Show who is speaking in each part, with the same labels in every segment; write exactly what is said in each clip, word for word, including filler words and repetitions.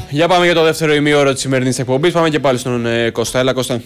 Speaker 1: Για πάμε για το δεύτερο ημίωρο της σημερινής εκπομπής. Πάμε και πάλι στον ε, Κώστα. Έλα Κώστα.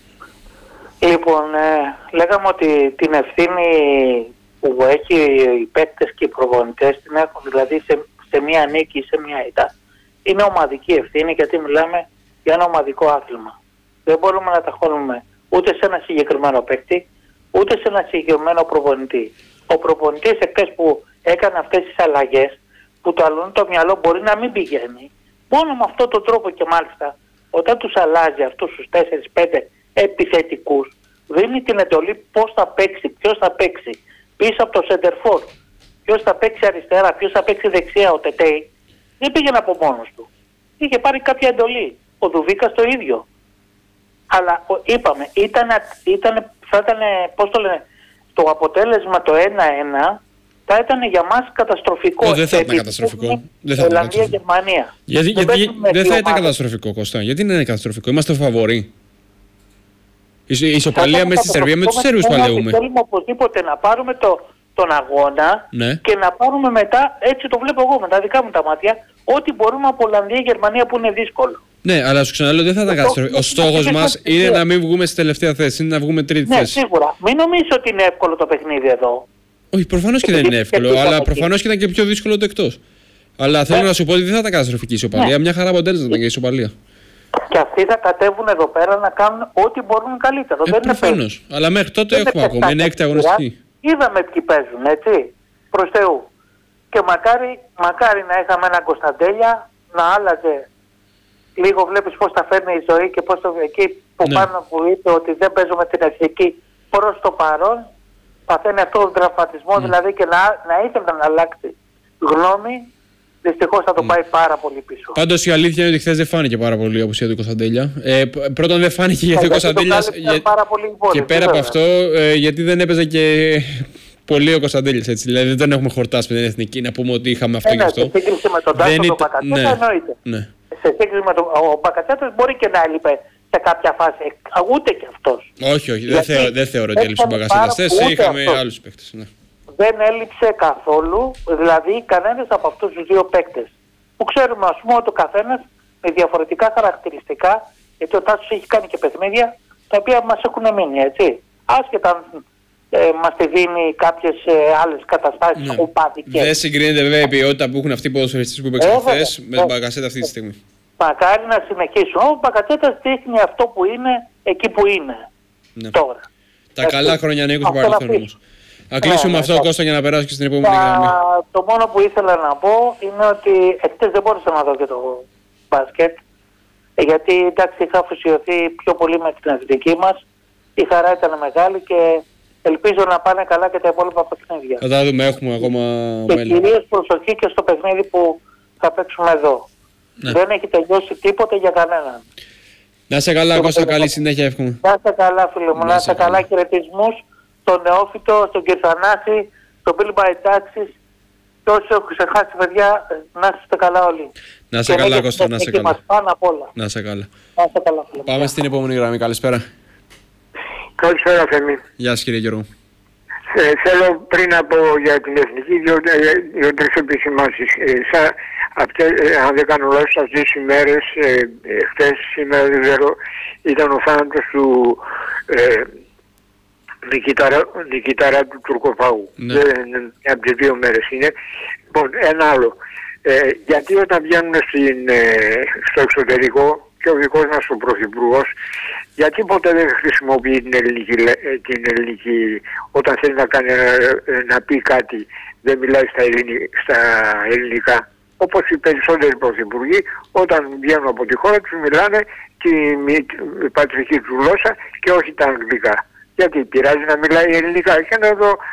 Speaker 2: Λοιπόν, ε, λέγαμε ότι την ευθύνη που έχει οι παίκτες και οι προπονητές την έχουν δηλαδή σε, σε μία νίκη ή σε μία ήττα. Είναι ομαδική ευθύνη, γιατί μιλάμε για ένα ομαδικό άθλημα. Δεν μπορούμε να τα χώνουμε ούτε σε ένα συγκεκριμένο παίκτη, ούτε σε ένα συγκεκριμένο προπονητή. Ο προπονητής εχθές που έκανε αυτές τις αλλαγές, που το αλλούν το μυαλό μπορεί να μην πηγαίνει, μόνο με αυτόν τον τρόπο, και μάλιστα όταν τους αλλάζει αυτούς τους τέσσερα πέντε επιθετικούς, δίνει την εντολή πώς θα παίξει, ποιος θα παίξει πίσω από το σεντερφόρ, ποιος θα παίξει αριστερά, ποιος θα παίξει δεξιά. Ο Τετέι δεν πήγαινε από μόνος του. Είχε πάρει κάποια εντολή. Ο Δουβίκας το ίδιο. Αλλά είπαμε, ήταν, ήταν, θα ήταν, πώς το λένε, το αποτέλεσμα το ένα ένα θα ήταν για μας καταστροφικό.
Speaker 1: Oh, δεν θα ήταν καταστροφικό. Δεν θα ήταν
Speaker 2: Γερμανία.
Speaker 1: Γιατί, γιατί, γιατί δεν θα ήταν καταστροφικό, Κώστα. Γιατί είναι καταστροφικό? Είμαστε φαβοροί. Η ισοπαλία μέσα στη Σερβία, με τους Σέρβους παλαιούμε.
Speaker 2: Θέλουμε οπωσδήποτε να πάρουμε το, τον αγώνα, ναι, και να πάρουμε μετά, έτσι το βλέπω εγώ με τα δικά μου τα μάτια, ό,τι μπορούμε από Ολλανδία, Γερμανία που είναι δύσκολο.
Speaker 1: Ναι, αλλά σου ξαναλέω, δεν θα ήταν καταστροφικό. Ο στόχος μας είναι να μην βγούμε στη τελευταία θέση, είναι να βγούμε τρίτη
Speaker 2: ναι,
Speaker 1: θέση.
Speaker 2: Ναι, σίγουρα. Μην νομίζω ότι είναι εύκολο το παιχνίδι εδώ.
Speaker 1: Όχι, προφανώς και δεν είναι εύκολο, αλλά προφανώς και ήταν και πιο δύσκολο το εκτός. Αλλά θέλω να σου πω ότι δεν θα ήταν καταστροφική η ισοπαλία. Μια χαρά αποτέλεσμα ήταν και η ισοπαλία.
Speaker 2: Και αυτοί θα κατέβουν εδώ πέρα να κάνουν ό,τι μπορούν καλύτερο.
Speaker 1: Ε, προφανώς. Αλλά μέχρι τότε δεν έχουμε ακόμα. Είναι έκτη αγωνιστική.
Speaker 2: Είδαμε ποιοι παίζουν, έτσι. Προς Θεού. Και μακάρι, μακάρι να είχαμε έναν Κωνσταντέλια να άλλαζε. Λίγο βλέπεις πώς τα φέρνει η ζωή και πώς το εκεί που ναι, πάνω που είπε ότι δεν παίζουμε την εθνική προς το παρόν. Παθαίνει αυτό τον τραυματισμό, mm. δηλαδή, και να, να ήθελε να αλλάξει γνώμη. Δυστυχώς θα το mm. πάει πάρα πολύ πίσω.
Speaker 1: Πάντως η αλήθεια είναι ότι χθες δεν φάνηκε πάρα πολύ η απουσία του Κωνσταντέλια. Ε, πρώτον δεν φάνηκε γιατί ο Κωνσταντέλιας. Για... Και πέρα από αυτό, ε, γιατί δεν έπαιζε και πολύ ο Κωνσταντέλιας, έτσι. Δηλαδή δεν τον έχουμε χορτάσει με την εθνική. Να πούμε ότι είχαμε αυτό
Speaker 2: ε,
Speaker 1: και αυτό.
Speaker 2: Σε σύγκριση με τον Τάσο τον Μπακατσέτα, ναι, εννοείται. Ναι. Σε σύγκριση με τον Μπακατσέτα μπορεί και να έλειπε σε κάποια φάση. Ούτε και αυτός.
Speaker 1: Όχι, όχι. Δεν, θεω, δεν θεωρώ ότι έλειψε ο Μπακατσέτας. Είχαμε άλλους παίκτες. Ναι.
Speaker 2: Δεν έλειψε καθόλου, δηλαδή κανένας από αυτούς τους δύο παίκτες. Που ξέρουμε, ας πούμε, ότι ο καθένας με διαφορετικά χαρακτηριστικά, γιατί ο Τάσος έχει κάνει και παιχνίδια τα οποία μας έχουν μείνει, έτσι. Άσχετα αν ε, μας τη δίνει κάποιες ε, άλλες καταστάσεις, ναι, οπαδικές.
Speaker 1: Δεν συγκρίνεται βέβαια η ποιότητα που έχουν αυτοί οι ποδοσφαιριστές που παίξαν χθες με τον Μπακατσέτα αυτή τη στιγμή.
Speaker 2: Μακάρι να συνεχίσουν. Ο Μπακατσέτας δείχνει αυτό που είναι εκεί που είναι, ναι, τώρα.
Speaker 1: Τα έτσι, καλά χρόνια ανήκουν στο παρελθόν όμως. Θα κλείσουμε ναι, αυτό, ναι, Κώστα, για να περάσω και στην επόμενη γραμμή.
Speaker 2: Το μόνο που ήθελα να πω είναι ότι εχθές δεν μπόρεσα να δω και το μπάσκετ, γιατί εντάξει είχα αφοσιωθεί πιο πολύ με την εθνική μας. Η χαρά ήταν μεγάλη και ελπίζω να πάνε καλά και τα υπόλοιπα παιχνίδια.
Speaker 1: Θα τα δούμε, έχουμε ακόμα
Speaker 2: και
Speaker 1: μέλλον. Και
Speaker 2: κυρίως προσοχή και στο παιχνίδι που θα παίξουμε εδώ. Ναι. Δεν έχει τελειώσει τίποτε για κανέναν.
Speaker 1: Να είσαι καλά, Κώστα, καλή συνέχεια εύχομαι.
Speaker 2: Να είσαι καλά, φίλε μου, να είσαι καλά, χαιρετισμούς στον Νεόφυτο, στον Κυρθανάση, στον Bill by Taxis, και όσοι έχω ξεχάσει, παιδιά, να είστε καλά όλοι.
Speaker 1: Να είσαι καλά, Κώστα, να είσαι καλά.
Speaker 2: Μας πάνω απ' όλα.
Speaker 1: Να είσαι καλά.
Speaker 2: Να είσαι καλά, φίλε.
Speaker 1: Πάμε στην επόμενη γραμμή, καλησπέρα.
Speaker 3: Καλησπέρα, Θέμη.
Speaker 1: Γεια σας, κύριε Γιώργο.
Speaker 3: Ε, θέλω πριν να πω για την εθνική δύο-τρεις επισημάνσεις. Ε, ε, αν δεν κάνω λάθος, αυτές τις ημέρες, ε, ε, χτες, σήμερα δεν ξέρω, ήταν ο θάνατος του ε, Νικητάρα, Νικητάρα του Τουρκοφάγου.
Speaker 1: Ναι.
Speaker 3: Ε, από τις δύο μέρες είναι. Λοιπόν, ένα άλλο. Ε, γιατί όταν βγαίνουν στην, ε, στο εξωτερικό και ο δικός μας ο Πρωθυπουργός, γιατί ποτέ δεν χρησιμοποιεί την ελληνική, την ελληνική όταν θέλει να, κάνει, να πει κάτι, δεν μιλάει στα, ελληνι, στα ελληνικά. Όπως οι περισσότεροι πρωθυπουργοί, όταν βγαίνουν από τη χώρα τους μιλάνε τη, τη πατρική του γλώσσα και όχι τα αγγλικά. Γιατί πειράζει να μιλάει ελληνικά και να δω